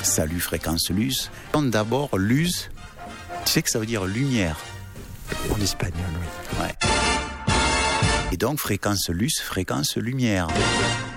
Salut Fréquence Luce. D'abord, luz, tu sais que ça veut dire lumière. En espagnol, oui. Ouais. Et donc, Fréquence Luce, fréquence lumière.